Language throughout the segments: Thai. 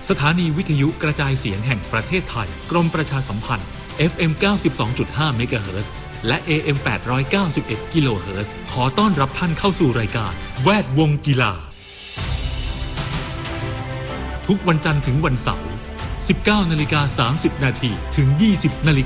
สถานีวิทยุกระจายเสียงแห่งประเทศไทยกรมประชาสัมพันธ์ FM 92.5 เมกะเฮิรตซ์และ AM 891 กิโลเฮิรตซ์ขอต้อนรับท่านเข้าสู่รายการแวดวงกีฬาทุกวันจันทร์ถึงวันเสาร์ 19:30 นาทีถึง 20:00 น.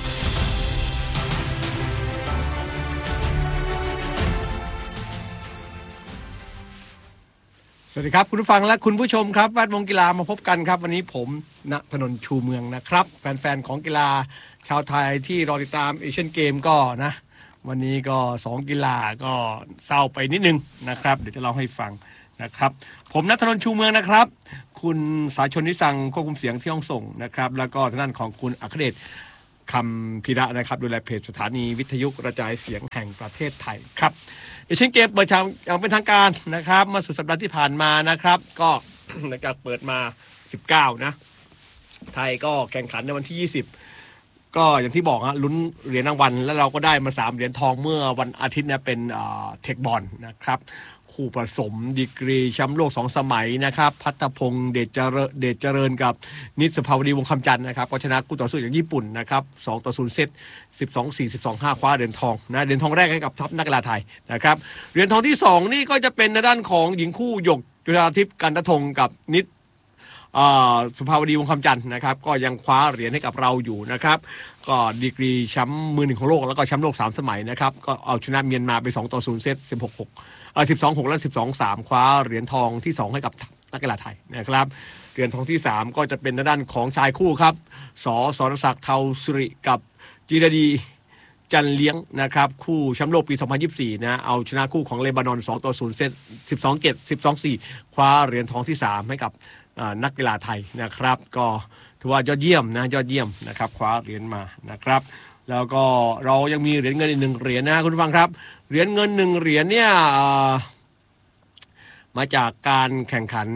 สวัสดีครับคุณผู้ฟังและคุณผู้ชมครับแวดวงกีฬามาพบกันครับวันนี้ผมณถนนชูเมืองนะครับแฟนๆของกีฬาชาวไทยที่รอติดตามเอเชียนเกมก็นะวันนี้ก็2กีฬาก็เศร้าไปนิดนึงนะครับเดี๋ยวจะเล่าให้ฟังนะครับผมณถนนชูเมืองนะครับคุณสายชนนิสังควบคุมเสียงที่ห้องส่งนะครับแล้วก็ทางด้านของคุณอัครเดชคำพิระนะครับดูแลเพจสถานีวิทยุกระจายเสียงแห่งประเทศไทยครับเอเชียนเกมเปิดฉากอย่างเป็นทางการนะครับเมื่อสุดสัปดาห์ที่ผ่านมานะครับก็ในการเปิดมา19นะไทยก็แข่งขันในวันที่20ก็อย่างที่บอกฮะลุ้นเหรียญรางวัลแล้วเราก็ได้มา3เหรียญทองเมื่อวันอาทิตย์เนี่ยเป็นเทคบอลนะครับคู่ผสมดีกรีแชมป์โลก2สมัยนะครับพัฒพงษ์เดชเจริญกับนิตสุภาวดีวงคำจันทร์นะครับก็ชนะคู่ต่อสู้จากญี่ปุ่นนะครับ2-0เซต 12-4 12-5 คว้าเหรียญทองนะเหรียญทองแรกให้กับทัพนักกีฬาไทยนะครับเหรียญทองที่2นี่ก็จะเป็นในด้านของหญิงคู่หยกจุฬาทิพย์กันททงกับนิตสุภาวดีวงคำจันทร์นะครับก็ยังคว้าเหรียญให้กับเราอยู่นะครับก็ดีกรีแชมป์มือ1ของโลกแล้วก็แชมป์โลก3สมัยนะครับก็เอาชนะเมียนมาไป2-0เซต 16-6 12-6 และ 12-3 คว้าเหรียญทองที่2ให้กับนักกีฬาไทยนะครับเหรียญทองที่3ก็จะเป็นด้านของชายคู่ครับสรศักดิ์เทาสุริกับจิรดีจันเลี้ยงนะครับคู่แชมป์โลกปี2024นะเอาชนะคู่ของเลบานอน2-0เซต 12-7 12-4 คว้าเหรียญทองที่3ให้กับนักกีฬาไทยนะครับก็ถือว่ายอดเยี่ยมนะครับคว้าเหรียญมานะครับแล้วก็เรายังมีเหรียญเงินอีก1เหรียญนะคุณผู้ฟังครับเหรียญเงิน1เหรียญเนี่ยมาจากการแข่งขัน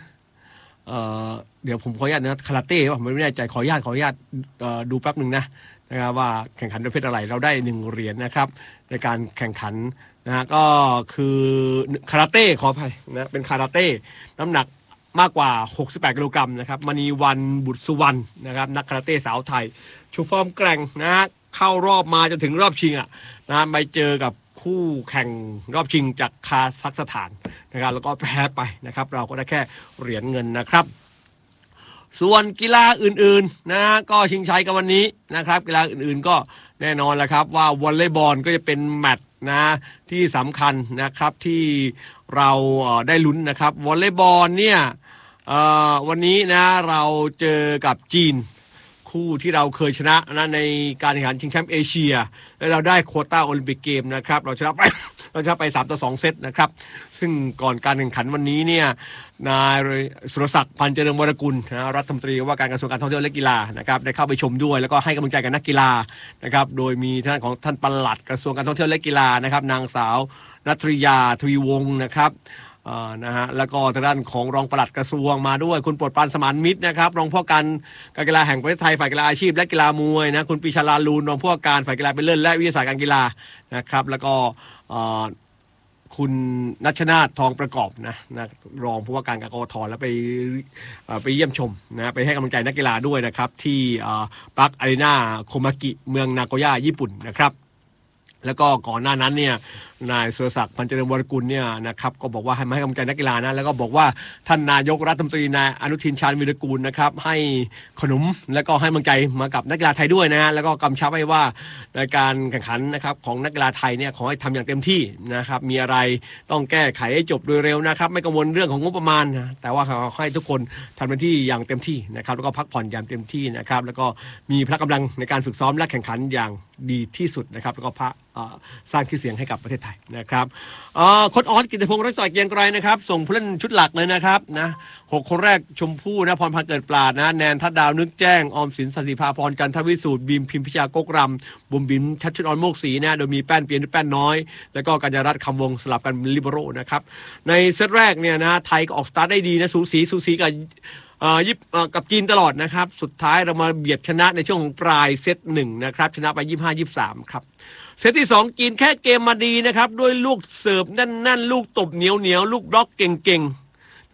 เดี๋ยวผมขออนุญาตนะคาราเต้ผมไม่แน่ใจขออนุญาตดูแป๊บนึงนะครับว่าแข่งขันประเภทอะไรเราได้1เหรียญนะครับในการแข่งขันนะก็คือคาราเต้ขออภัยนะเป็นคาราเต้น้ำหนักมากกว่า68กิโลกรัมนะครับมณีวันบุตรสุวรรณนะครับนักคาราเต้สาวไทยชูฟอร์มแกร่งนะเข้ารอบมาจนถึงรอบชิงนะไปเจอกับคู่แข่งรอบชิงจากคาซัคสถานนะครับแล้วก็แพ้ไปนะครับเราก็ได้แค่เหรียญเงินนะครับส่วนกีฬาอื่นๆนะก็ชิงชัยกันวันนี้นะครับกีฬาอื่นๆก็แน่นอนแหละครับว่าวอลเลย์บอลก็จะเป็นแมตช์นะที่สำคัญนะครับที่เราได้ลุ้นนะครับวอลเลย์บอลเนี่ยวันนี้นะเราเจอกับจีนคู่ที่เราเคยชนะนะในการแข่งขันชิงแชมป์เอเชียและเราได้โควต้าโอลิมปิกเกมนะครับเราชนะไป3-2 เซตนะครับซึ่งก่อนการแข่งขันวันนี้เนี่ยนายสุรศักดิ์พันเจริญวรกุลนะรัฐมนตรีว่าการกระทรวงการท่องเที่ยวและกีฬานะครับได้เข้าไปชมด้วยแล้วก็ให้กำลังใจกับนักกีฬานะครับโดยมีท่านของท่านปลัดกระทรวงการท่องเที่ยวและกีฬานะครับนางสาวณัฐริยาทวีวงศ์นะครับนะฮะแล้วก็ทางด้านของรองปลัดกระทรวงมาด้วยคุณโปรดปรานสมานมิตรนะครับรองผู้ว่าการกีฬาแห่งประเทศไทยฝ่ายกีฬาอาชีพและกีฬามวยนะคุณปีชาลาลูนรองผู้ว่าการฝ่ายกีฬาเป็นเลิศและวิทยาศาสตร์การกีฬานะครับแล้วก็คุณนัชนาถทองประกอบนะรองผู้ว่าการกกทแล้วไปเยี่ยมชมนะไปให้กำลังใจนักกีฬาด้วยนะครับที่ปาร์คอารีนาโคมากิเมืองนาโกย่าญี่ปุ่นนะครับแล้วก็ก่อนหน้านั้นเนี่ยนายสุรศักดิ์พันเจริญวรกุลเนี่ยนะครับก็บอกว่าให้มาให้กำลังใจนักกีฬานะแล้วก็บอกว่าท่านนายกรัฐมนตรีนายอนุทินชาญวิรากูลนะครับให้ขนมแล้วก็ให้กำลังใจมากับนักกีฬาไทยด้วยนะแล้วก็กำชับให้ว่าในการแข่งขันนะครับของนักกีฬาไทยเนี่ยขอให้ทำอย่างเต็มที่นะครับมีอะไรต้องแก้ไขให้จบโดยเร็วนะครับไม่กังวลเรื่องของงบประมาณนะแต่ว่าเขาให้ทุกคนทำเต็มที่อย่างเต็มที่นะครับแล้วก็พักผ่อนอย่างเต็มที่นะครับแล้วก็มีพละกำลังในการฝึกซ้อมและแข่งขันอย่างดีที่สุดนะครับแล้วก็สร้างชื่อเสียงให้กับประเทศไทยนะครับโค้ชออสกิตติพงษ์รักษาเกียงไกรนะครับส่งผู้เล่นชุดหลักเลยนะครับนะ6คนแรกชมพู่นะพรพันธ์เกิดปราดนะแนนทัดดาวนึกแจ้งออมสินสันติภาพรจันทวิสูตรบีมพิมพิชากกรำบุ๋มบิ๋มชัดชุดอ่อนโมกศรีนะโดยมีแป้นเปียนด้วยแป้นน้อยแล้วก็กัญญารัตน์คำวงสลับกันลิเบโร่นะครับในเซตแรกเนี่ยนะไทยก็ออกสตาร์ทได้ดีนะสูสีกับจีนตลอดนะครับสุดท้ายเรามาเบียดชนะในช่วงของปลายเซต1นะครับชนะไป 25-23 ครับเซตที่2จีนแค่เกมมาดีนะครับด้วยลูกเสิร์ฟแน่นๆลูกตบเหนียวลูกบล็อกเก่งๆ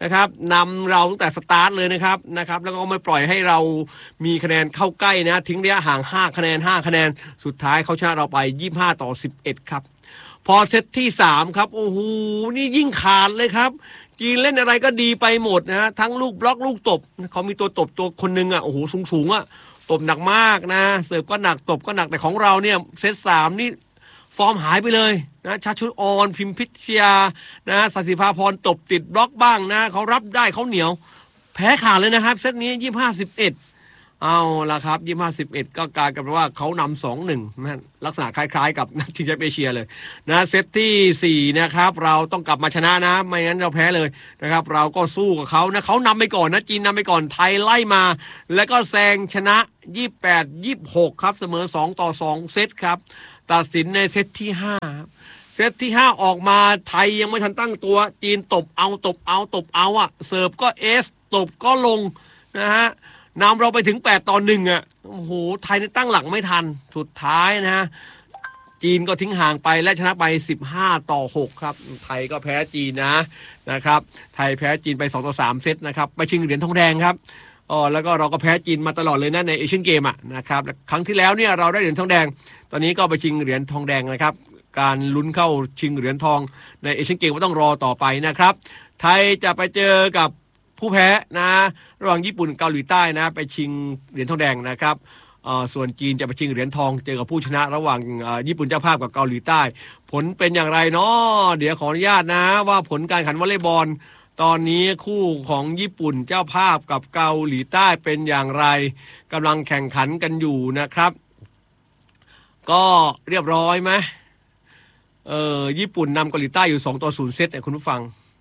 นะครับนำเราตั้งแต่สตาร์ทเลยนะครับแล้วก็ไม่ปล่อยให้เรามีคะแนนเข้าใกล้นะทิ้งระยะห่าง5คะแนนสุดท้ายเขาชนะเราไป25-11ครับพอเซตที่3ครับโอ้โหนี่ยิ่งขาดเลยครับจีนเล่นอะไรก็ดีไปหมดนะทั้งลูกบล็อกลูกตบเขามีตัวตบตัวคนนึงอ่ะโอ้โหสูงตบหนักมากนะเสิร์ฟก็หนักตบก็หนักแต่ของเราเนี่ยเซต3นี่ฟอร์มหายไปเลยนะชาชุดออนพิมพิชยานะสัสิภาพรตบติดบล็อกบ้างนะเขารับได้เขาเหนียวแพ้ขาดเลยนะครับเซตนี้25-11เอาละครับ25-11ก็กลายเป็นว่าเขานำ 2-1 นะลักษณะคล้ายๆกับนักชิงแชมป์เอเชียเลยนะเซตที่4นะครับเราต้องกลับมาชนะนะไม่งั้นเราแพ้เลยนะครับเราก็สู้กับเขานะเขานำไปก่อนนะจีนนำไปก่อนไทยไล่มาแล้วก็แซงชนะ28-26ครับเสมอ2-2เซตครับตัดสินในเซตที่5เซตที่5ออกมาไทยยังไม่ทันตั้งตัวจีนตบเอาอ่ะเสิร์ฟก็เอสตบก็ลงนะฮะนำเราไปถึง8-1อ่ะโอ้โหไทยนี่ตั้งหลักไม่ทันสุดท้ายนะฮะจีนก็ทิ้งห่างไปและชนะไป15-6ครับไทยก็แพ้จีนนะครับไทยแพ้จีนไป2-3เซตนะครับไปชิงเหรียญทองแดงครับแล้วก็เราก็แพ้จีนมาตลอดเลยนะในเอเชียนเกมนะครับครั้งที่แล้วเนี่ยเราได้เหรียญทองแดงตอนนี้ก็ไปชิงเหรียญทองแดงนะครับการลุ้นเข้าชิงเหรียญทองในเอเชียนเกมก็ต้องรอต่อไปนะครับไทยจะไปเจอกับผู้แพ้นะระหว่างญี่ปุ่นเกาหลีใต้นะไปชิงเหรียญทองแดงนะครับส่วนจีนจะไปชิงเหรียญทองเจอกับผู้ชนะระหว่างญี่ปุ่นเจ้าภาพกับเกาหลีใต้ผลเป็นอย่างไรเนาะเดี๋ยวขออนุญาตนะว่าผลการแข่งขันวอลเลย์บอลตอนนี้คู่ของญี่ปุ่นเจ้าภาพกับเกาหลีใต้เป็นอย่างไรกำลังแข่งขันกันอยู่นะครับก็เรียบร้อยไหมญี่ปุ่นนำเกาหลีใต้อยู่2-0เซตคุณผู้ฟัง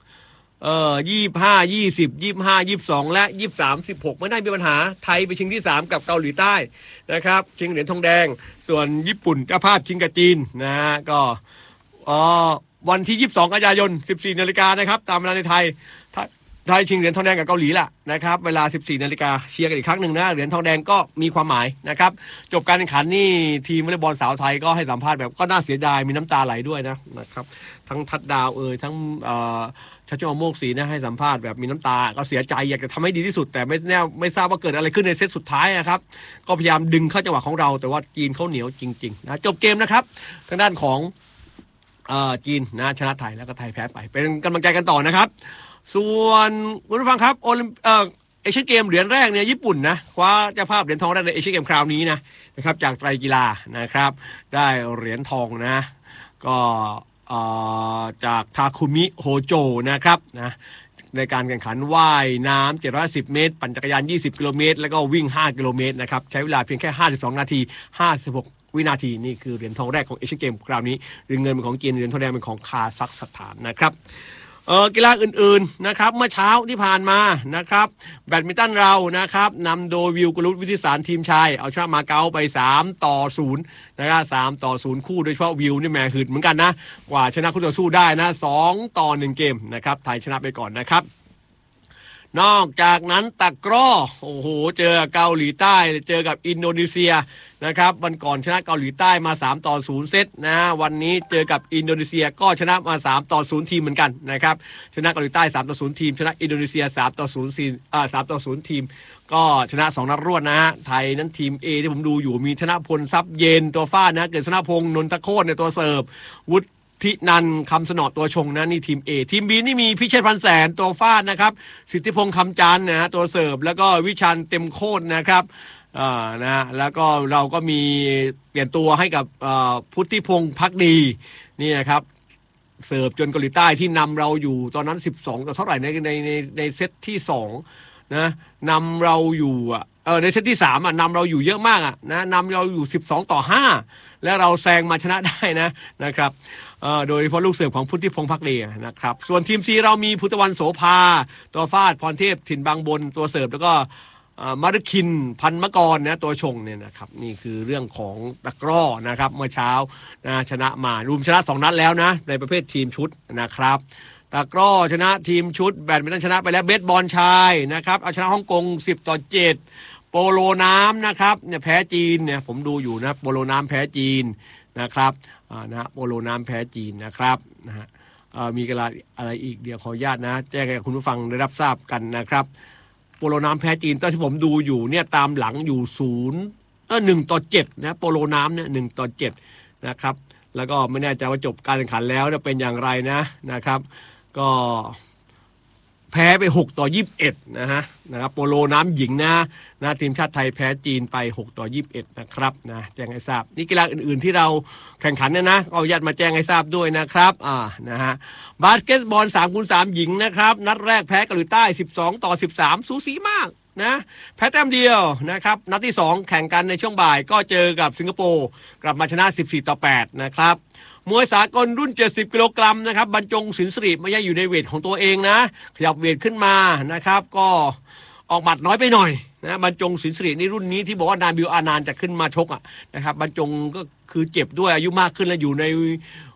25-20 25-22และ23-16ไม่ได้มีปัญหาไทยไปชิงที่3กับเกาหลีใต้นะครับชิงเหรียญทองแดงส่วนญี่ปุ่นเจ้าภาพชิงกับจีนนะฮะก็วันที่22กันยายน 14 นาฬิกานะครับตามเวลาในไทยชิงเหรียญทองแดงกับเกาหลีล่ะนะครับเวลา 14 นาฬิกาเชียร์กันอีกครั้งหนึ่งนะเหรียญทองแดงก็มีความหมายนะครับจบการแข่งขันนี่ทีมวอลเลย์บอลสาวไทยก็ให้สัมภาษณ์แบบก็น่าเสียดายมีน้ำตาไหลด้วยนะครับทั้งทัดดาวทั้งชัชวอนโมกศรีนะให้สัมภาษณ์แบบมีน้ำตาก็เสียใจอยากจะทำให้ดีที่สุดแต่ไม่ทราบว่าเกิดอะไรขึ้นในเซตสุดท้ายนะครับก็พยายามดึงเข้าจังหวะของเราแต่ว่าจีนเขาเหนียวจริงๆนะจบเกมนะครับทางด้านของจีนนะชนะไทยแล้วก็ไทยแพ้ไปเป็นกำลังใจกันต่อนะครับส่วนคุณผู้ฟังครับเอเชียนเกมเหรียญแรกเนี่ยญี่ปุ่นนะคว้าเจ้าภาพเหรียญทองได้ในเอเชียนเกมคราวนี้นะครับจากไตรกีฬานะครับได้เหรียญทองนะก็จากทาคุมิโฮโจนะครับนะในการแข่งขันว่ายน้ำ710 เมตรปั่นจักรยาน20 กิโลเมตรแล้วก็วิ่ง5 กิโลเมตรนะครับใช้เวลาเพียงแค่52 นาที 56 วินาทีนี่คือเหรียญทองแรกของเอเชียนเกมคราวนี้เหรียญเงินเป็นของจีนเหรียญทองแดงเป็นของคาซัคสถานนะครับกีฬาอื่นๆนะครับเมื่อเช้าที่ผ่านมานะครับแบดมินตันเรานะครับนำโดยวิวกุลุตวิทิสารทีมชายเอาชนะมาเก๊าไป3-0นะครับ3-0คู่โดยเฉพาะวิวนี่แหมหืดเหมือนกันนะกว่าชนะคู่ต่อสู้ได้นะ2-1เกมนะครับไทยชนะไปก่อนนะครับนอกจากนั้นตะกร้อโอ้โหเจอเกาหลีใต้เจอกับอินโดนีเซียนะครับวันก่อนชนะเกาหลีใต้มา3-0เซตนะวันนี้เจอกับอินโดนีเซียก็ชนะมา3-0ทีมเหมือนกันนะครับชนะเกาหลีใต้3-0ทีมชนะอินโดนีเซีย3-0ทีมก็ชนะ2นัดรวดนะฮะไทยนั้นทีม A ที่ผมดูอยู่มีธนพลทรัพย์เย็นตัวฟาดนะเกิดธนพงษ์นนทโคตรในตัวเสิร์ฟวุฒิทินันคำสนอตัวชงนะนี่ทีม A ทีม B นี่มีพิเชษพันแสนตัวฟาดนะครับสิทธิพงษ์คำจันทร์นะตัวเสิร์ฟแล้วก็วิชันเต็มโคตรนะครับนะแล้วก็เราก็มีเปลี่ยนตัวให้กับพุทธิพงษ์ภักดีนี่นะครับเสิร์ฟจนเกาหลีใต้ที่นำเราอยู่ตอนนั้น12ต่อเท่าไหร่ในเซตที่2นะนำเราอยู่ในเซตที่3นำเราอยู่เยอะมากนะนำเราอยู่12-5แล้วเราแซงมาชนะได้นะครับโดยเฉพาะลูกเสิร์ฟของพุทธิพงษ์ภักดีนะครับส่วนทีม C เรามีพุทธวันโสภาตัวฟาดพรเทพถิ่นบางบนตัวเสิร์ฟแล้วก็มารุคินพันมกรนะตัวชงเนี่ยนะครับนี่คือเรื่องของตะกร้อนะครับเมื่อเช้านะชนะมารวมชนะ2นัดแล้วนะในประเภททีมชุดนะครับตะกร้อชนะทีมชุดแบดมินตันชนะไปแล้วเบสบอลชายนะครับเอาชนะฮ่องกง10-7โปโลน้ำนะครับเนี่ยแพ้จีนเนี่ยผมดูอยู่นะโปโลน้ำแพ้จีนนะครับนะโปโลน้ำแพ้จีนนะครับนะฮะมีกีฬาอะไรอีกเดี๋ยวขออนุญาตนะแจ้งให้คุณผู้ฟังได้รับทราบกันนะครับโปโลน้ำแพ้จีนตอนที่ผมดูอยู่เนี่ยตามหลังอยู่1-7นะโปโลน้ำเนี่ย1-7นะครับแล้วก็ไม่แน่ใจว่าจบการแข่งขันแล้วจะเป็นอย่างไรนะครับก็แพ้ไป6-21นะครับโปโลน้ำหญิงนะทีมชาติไทยแพ้จีนไป6-21นะครับนะแจ้งให้ทราบนี่กีฬาอื่นๆที่เราแข่งขันนะก็อนุญาตมาแจ้งให้ทราบด้วยนะครับนะฮะบาสเกตบอล 3x3 หญิงนะครับนัดแรกแพ้เกาหลีใต้12-13สูสีมากนะแพ้แต้มเดียวนะครับนัดที่2แข่งกันในช่วงบ่ายก็เจอกับสิงคโปร์กลับมาชนะ14-8นะครับมวยสากลรุ่น70กิโลกรัมนะครับบรรจงศิลป์สิริไม่ใช่อยู่ในเวทของตัวเองนะขยับเวทขึ้นมานะครับก็ออกหมัดน้อยไปหน่อยนะบรรจงศิลป์สิรินี่รุ่นนี้ที่บอกว่านาบิลอานานจะขึ้นมาชกนะครับบรรจงก็คือเจ็บด้วยอายุมากขึ้นแล้วอยู่ใน